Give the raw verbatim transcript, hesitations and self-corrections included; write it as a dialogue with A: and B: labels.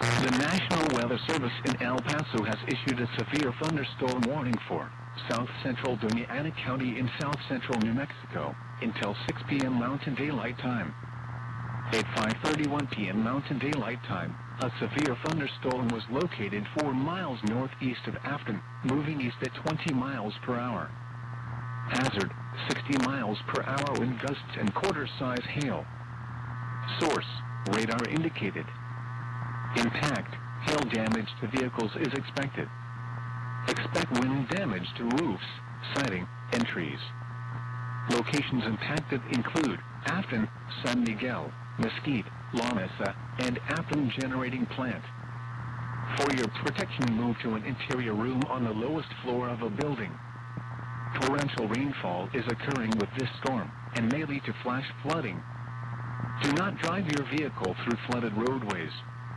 A: The National Weather Service in El Paso has issued a severe thunderstorm warning for south central Doña Ana County in south central New Mexico until six p m Mountain Daylight Time. At five thirty-one p m Mountain Daylight Time, a severe thunderstorm was located four miles northeast of Afton, moving east at twenty miles per hour. Hazard, sixty miles per hour wind gusts and quarter-size hail. Source, radar indicated. Impact, hail damage to vehicles is expected. Expect wind damage to roofs, siding, and trees. Locations impacted include Afton, San Miguel, Mesquite, La Mesa, and Afton Generating Plant. For your protection, move to an interior room on the lowest floor of a building. Torrential rainfall is occurring with this storm and may lead to flash flooding. Do not drive your vehicle through flooded roadways.